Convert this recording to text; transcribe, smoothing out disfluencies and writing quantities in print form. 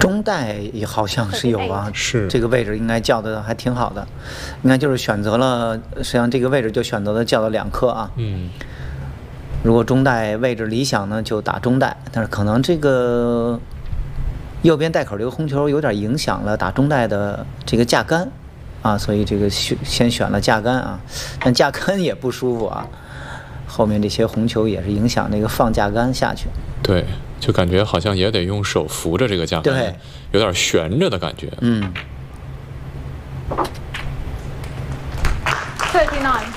中带也好像是有啊， 是这个位置应该叫的还挺好的，应该就是选择了，实际上这个位置就选择了叫了2颗啊。如果中带位置理想呢，就打中带，但是可能这个右边带口这个红球有点影响了打中带的这个架杆啊，所以这个先选了架杆啊，但架杆也不舒服啊，后面这些红球也是影响那个放架杆下去。 对，就感觉好像也得用手扶着这个架杆， 对， 有点悬着的感觉。 39.